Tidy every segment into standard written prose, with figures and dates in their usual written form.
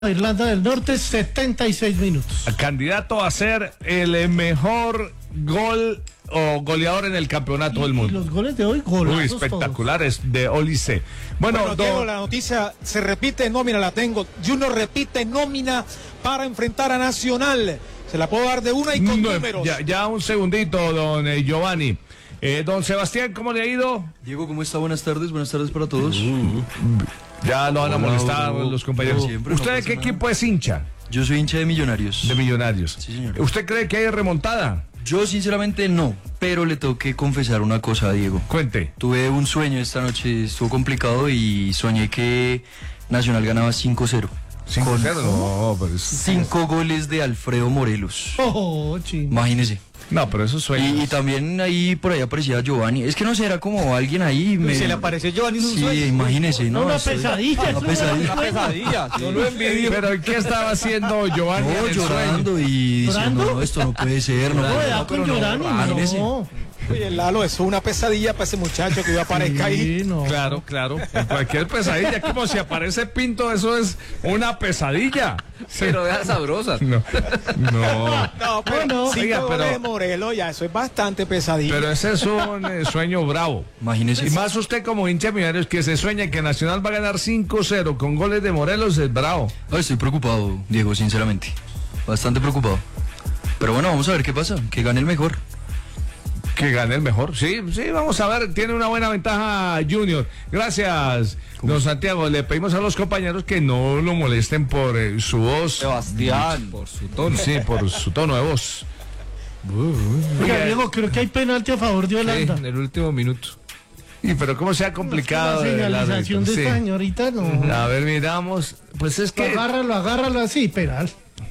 Irlanda del Norte, 76 minutos. Candidato a ser el mejor gol o goleador en el campeonato del mundo. Y los goles de hoy, golazos. Uy, espectaculares de Olise. Bueno, Diego, la noticia se repite nómina, la tengo. Junior repite nómina para enfrentar a Nacional. Se la puedo dar de una y con números. Ya un segundito, don Giovanni. Don Sebastián, ¿cómo le ha ido? Diego, ¿cómo está? Buenas tardes para todos. Ya lo van a molestar los compañeros. Siempre, ¿Usted de qué equipo es hincha? Yo soy hincha de Millonarios. De Millonarios. Sí, señor. ¿Usted cree que hay remontada? Yo sinceramente no, pero le tengo que confesar una cosa a Diego. Cuente. Tuve un sueño esta noche, estuvo complicado y soñé que Nacional ganaba 5-0. 5-0, no, pero 5 goles de Alfredo Morelos. Oh, ching. Imagínese. No, pero eso sueño. Y también ahí por ahí aparecía Giovanni. Es que no sé, era como alguien ahí. Se le apareció Giovanni en un Sí, sueño. imagínese, ¿no? Una pesadilla. Una pesadilla. Una pesadilla. Yo lo envidio. Pero ¿qué estaba haciendo Giovanni? No, en el llorando sueño? y diciendo, ¿Llorando? no, esto no puede ser. No, No, con Giovanni, imagínese. no. Oye, Lalo, eso es una pesadilla para ese muchacho que iba a aparecer ahí. Sí, no. Claro. En cualquier pesadilla, como si aparece Pinto, eso es una pesadilla. Pero deja sabrosas. No. No, pero Bueno, 5 oiga, goles pero- de Morelos, ya eso es bastante pesadilla. Pero ese es un sueño bravo. Imagínese. Y más usted como hincha de Millonarios que se sueña que Nacional va a ganar 5-0 con goles de Morelos, es bravo. Ay, estoy preocupado, Diego, sinceramente. Bastante preocupado. Pero bueno, vamos a ver qué pasa. Que gane el mejor. Que gane el mejor. Sí, vamos a ver. Tiene una buena ventaja Junior. Gracias, don Santiago. Le pedimos a los compañeros que no lo molesten por su voz. Sebastián, por su tono. Sí, por su tono de voz. Oiga, Diego, creo que hay penalti a favor de Holanda. En el último minuto. Y pero cómo se ha complicado La el señalización de árbitro. esta Sí. señorita, no. A ver, miramos. Pues es que. Agárralo así, penal.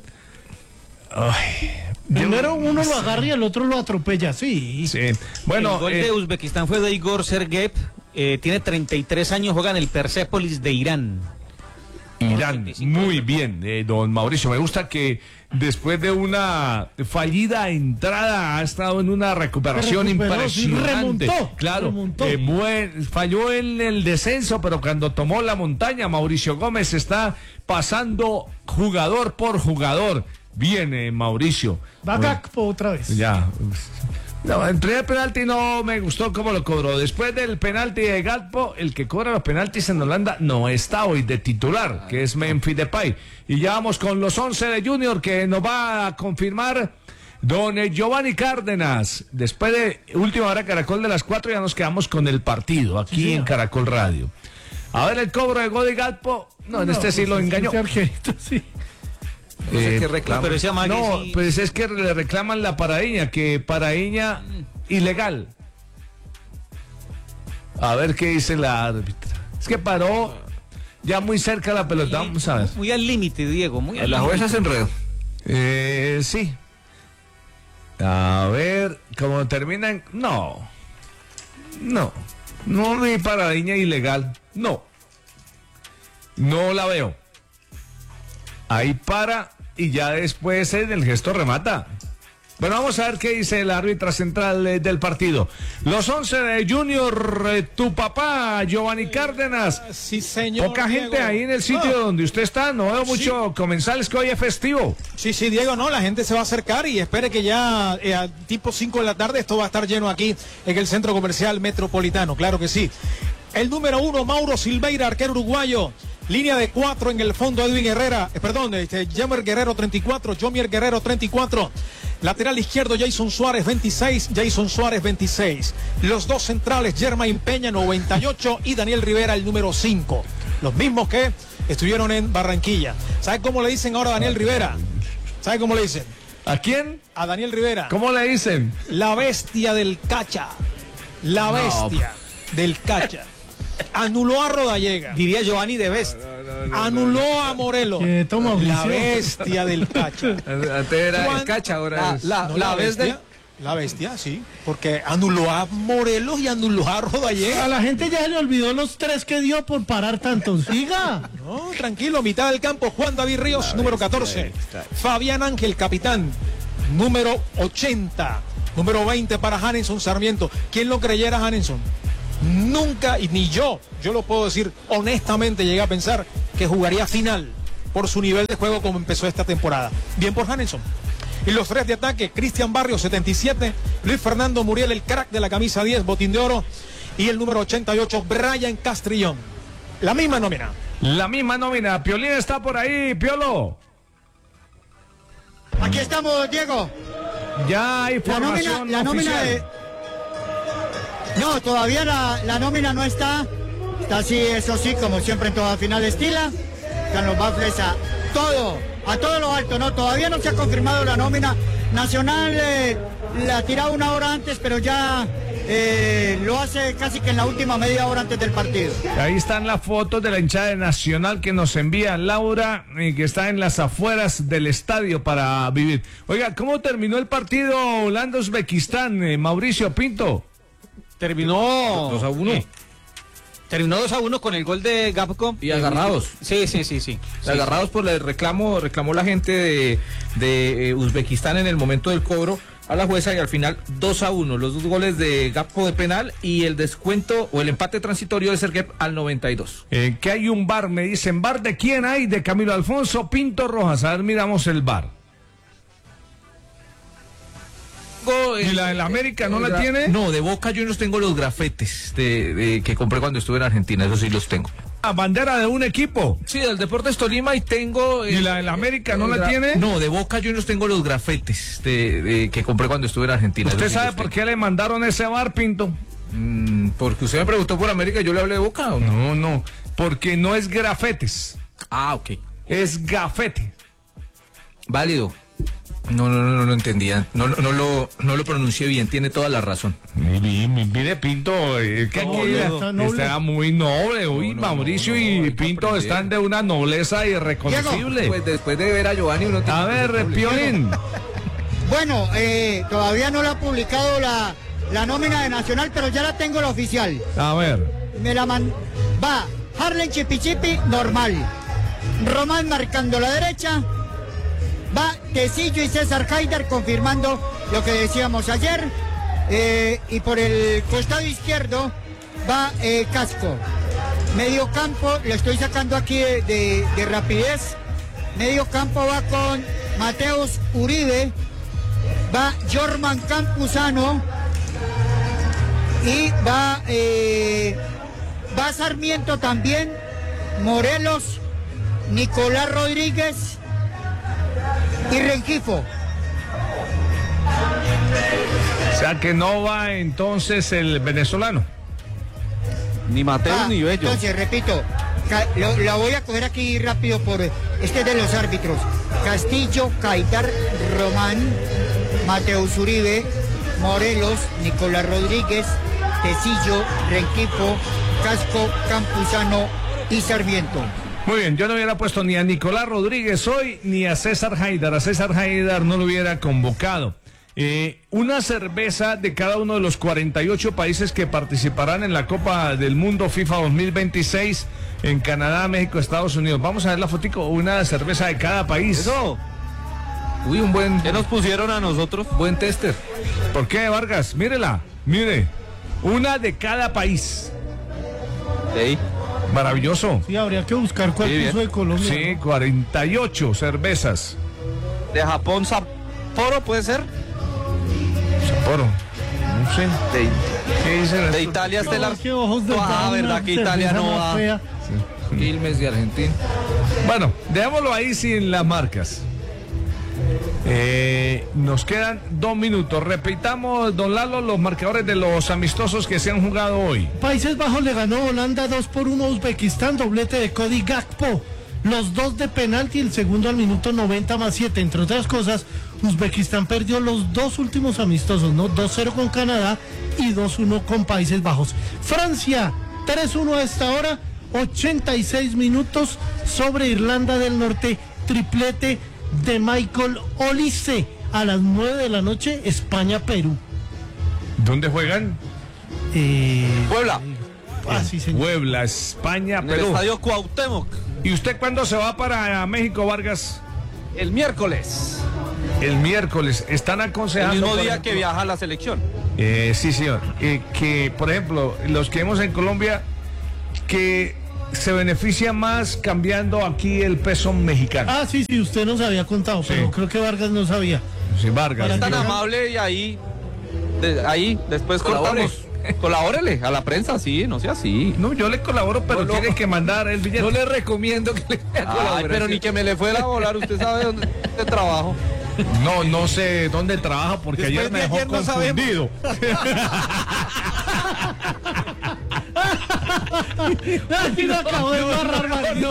Ay, Primero uno lo agarra y el otro lo atropella, sí. sí. Bueno, el gol de Uzbekistán fue de Igor Sergeyev, tiene 33 años, juega en el Persepolis de Irán. Irán, muy bien, don Mauricio. Me gusta que después de una fallida entrada ha estado en una recuperación Recuperó, sí, impresionante. remontó, Claro, remontó. falló en el descenso, pero cuando tomó la montaña, Mauricio Gómez está pasando jugador por jugador. Viene Mauricio. Va Gakpo otra vez. Ya. No, el primer penalti no me gustó cómo lo cobró. Después del penalti de Gakpo, el que cobra los penaltis en Holanda no está hoy de titular, que es Memphis Depay. Y ya vamos con los 11 de Junior que nos va a confirmar don Giovanni Cárdenas. Después de última hora Caracol de las 4 ya nos quedamos con el partido aquí en Caracol Radio. A ver el cobro de gol de Gakpo. No, en este sí lo engañó. Ese arquerito, sí. No sé qué reclama. Pero ese amague No, sí- pues es que le reclaman la paradiña, que paradiña ilegal. A ver qué dice la árbitra. Es que paró ya muy cerca la pelota, vamos a ver. Muy al límite, Diego, muy al La límite. jueza se enredó. Sí. A ver, ¿cómo terminan? No, ni paradiña ilegal, no la veo. Ahí para y ya después en el gesto remata. Bueno, vamos a ver qué dice la árbitra central del partido. Los 11 de Junior, tu papá, Giovanni Cárdenas. Sí, señor. Poca gente Diego. ahí en el sitio donde usted está. No veo mucho comensales que hoy es festivo. Sí, Diego, no, la gente se va a acercar y espere que ya a tipo 5 de la tarde esto va a estar lleno aquí en el Centro Comercial Metropolitano, claro que sí. El número 1, Mauro Silveira, arquero uruguayo. Línea de 4 en el fondo, Edwin Herrera, Jamer Guerrero 34, Jomier Guerrero 34. Lateral izquierdo, Jason Suárez 26, Jason Suárez 26. Los dos centrales, Germain Peña 98 y Daniel Rivera el número 5. Los mismos que estuvieron en Barranquilla. ¿Sabe cómo le dicen ahora a Daniel Rivera? ¿Sabe cómo le dicen? ¿A quién? A Daniel Rivera. ¿Cómo le dicen? La bestia del Cacha. La bestia del Cacha. Anuló a Rodallega. Diría Giovanni de Best. Anuló a Morelos. Quieto, Mauricio. La bestia del Cacha. Antes era ¿Cuán- el cacha, ahora es... No, la bestia. La bestia, sí. Porque anuló a Morelos y anuló a Rodallega. A la gente ya se le olvidó los 3 que dio por parar tanto. Siga. No, tranquilo, mitad del campo, Juan David Ríos, número 14. Fabián Ángel, capitán, número 80. Número 20 para Hanenson Sarmiento. ¿Quién lo creyera, Hanenson? Nunca, y ni yo lo puedo decir honestamente, llegué a pensar que jugaría final por su nivel de juego como empezó esta temporada. Bien por Hanelson. Y los 3 de ataque, Cristian Barrios, 77, Luis Fernando Muriel, el crack de la camisa 10, botín de oro, y el número 88, Brian Castrillón. La misma nómina. La misma nómina. Piolín está por ahí, Piolo. Aquí estamos, Diego. Ya hay formación la nómina oficial. No, todavía la nómina no está. Está así, eso sí, como siempre en toda final estila. Carlos Bafles a todo lo alto, ¿no? Todavía no se ha confirmado la nómina. Nacional la ha tirado una hora antes, pero ya lo hace casi que en la última media hora antes del partido. Ahí están las fotos de la hinchada de Nacional que nos envía Laura, que está en las afueras del estadio para vivir. Oiga, ¿cómo terminó el partido Holanda-Uzbekistán, Mauricio Pinto? Terminó 2-1. Terminó 2-1 con el gol de Gapco. Y agarrados. Sí. Agarrados por el reclamó la gente de Uzbekistán en el momento del cobro a la jueza, y al final 2-1, los 2 goles de Gapco de penal y el descuento o el empate transitorio de Serguep al 92. Que hay un VAR, me dicen. ¿VAR de quién hay? De Camilo Alfonso Pinto Rojas. A ver, miramos el VAR. ¿Y la del América no la tiene? No, de Boca Juniors tengo los grafetes que compré cuando estuve en Argentina, eso sí los tengo. ¿A bandera de un equipo? Sí, del Deportes Tolima, y tengo... ¿Y la del América no la tiene? No, de Boca Juniors tengo los grafetes que compré cuando estuve en Argentina. ¿Usted sabe por qué le mandaron ese VAR, Pinto? Porque usted me preguntó por América y yo le hablé de Boca, ¿o no? No, porque no es grafetes. Ah, ok. Es gafete. Válido. No lo entendía. No lo pronuncié bien, tiene toda la razón. Mire, Pinto, que aquí está muy noble. Uy, Mauricio y Pinto están de una nobleza irreconocible. Pues después de ver a Giovanni uno A ver, Piolín. Bueno, todavía no la ha publicado la nómina de Nacional, pero ya la tengo la oficial. A ver. Va Harlen Chipichipi, normal. Román marcando la derecha. Va Tecillo y César Haider confirmando lo que decíamos ayer. Y por el costado izquierdo va Casco. Medio campo, lo estoy sacando aquí de rapidez. Medio campo va con Mateus Uribe. Va Jorman Campuzano. Y va Sarmiento también. Morelos, Nicolás Rodríguez y Rengifo. O sea que no va entonces el venezolano. Ni Mateo ni Bello. Entonces, repito, la voy a coger aquí rápido por este de los árbitros. Castillo, Caidar, Román, Mateus Uribe, Morelos, Nicolás Rodríguez, Tecillo, Rengifo, Casco, Campuzano y Sarmiento. Muy bien, yo no hubiera puesto ni a Nicolás Rodríguez hoy ni a César Haider. A César Haider no lo hubiera convocado. Una cerveza de cada uno de los 48 países que participarán en la Copa del Mundo FIFA 2026 en Canadá, México, Estados Unidos. Vamos a ver la fotico, una cerveza de cada país. Eso. Uy, un buen... ¿Qué nos pusieron a nosotros? Buen tester. ¿Por qué, Vargas? Mírela, mire. Una de cada país. Sí. Maravilloso. Sí, habría que buscar cuál puso de Colombia. Sí, 48 cervezas. De Japón, Sapporo, ¿puede ser? Sapporo. No sé. ¿Qué dicen? De Italia hasta la... Qué ojos de verdad que Italia no va. Quilmes de Argentina. Bueno, dejémoslo ahí sin las marcas. Nos quedan 2 minutos. Repitamos, don Lalo, los marcadores de los amistosos que se han jugado hoy. Países Bajos le ganó Holanda 2-1 a Uzbekistán, doblete de Cody Gakpo. Los 2 de penalti, el segundo al minuto 90+7. Entre otras cosas, Uzbekistán perdió los 2 últimos amistosos, ¿no? 2-0 con Canadá y 2-1 con Países Bajos. Francia, 3-1 a esta hora, 86 minutos sobre Irlanda del Norte, triplete de Michael Olise. A las 9 de la noche, España-Perú. ¿Dónde juegan? Puebla. Sí, señor. Puebla, España, En el Perú. estadio Cuauhtémoc. ¿Y usted cuándo se va para México, Vargas? El miércoles. El miércoles. Están aconsejando... El mismo por día ejemplo, que viaja la selección. Sí, señor. Que, por ejemplo, los que vemos en Colombia, que se beneficia más cambiando aquí el peso mexicano. Ah, sí, usted nos había contado, pero creo que Vargas no sabía. Sí, Vargas. Es tan amable y ahí después cortamos. Colabórele a la prensa, sí, no sea así. No, yo le colaboro, pero tiene que mandar el billete. No le recomiendo que le colabore. Pero ni que me le fuera a volar, usted sabe dónde trabajo. No sé dónde trabaja porque Después ayer me de dejó ayer no confundido. Aquí lo acabo de barrar, Mario.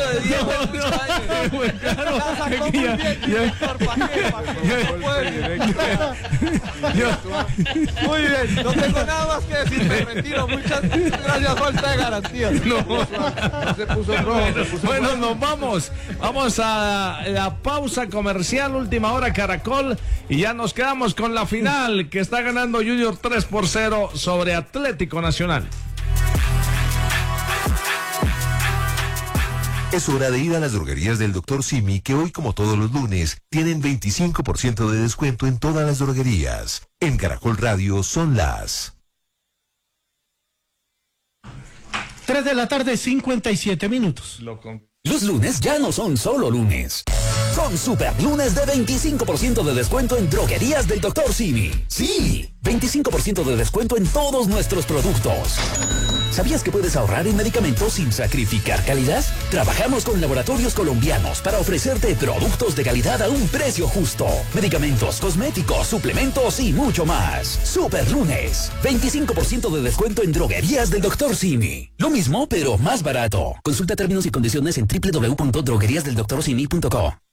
Muy bien, no tengo nada más que decir, me retiro. Muchas gracias, falta de garantía. Se puso rojo. Bueno, nos vamos. Vamos a la pausa comercial, última hora Caracol, y ya nos quedamos con la final que está ganando Junior 3-0 sobre Atlético Nacional. Es hora de ir a las droguerías del Dr. Simi, que hoy, como todos los lunes, tienen 25% de descuento en todas las droguerías. En Caracol Radio son las 3 de la tarde, 57 minutos. Los lunes ya no son solo lunes. Son super lunes de 25% de descuento en droguerías del Dr. Simi. Sí, 25% de descuento en todos nuestros productos. ¿Sabías que puedes ahorrar en medicamentos sin sacrificar calidad? Trabajamos con laboratorios colombianos para ofrecerte productos de calidad a un precio justo. Medicamentos, cosméticos, suplementos y mucho más. Super lunes, 25% de descuento en droguerías del Dr. Simi. Lo mismo, pero más barato. Consulta términos y condiciones en www.drogueriasdeldoctorsimi.co.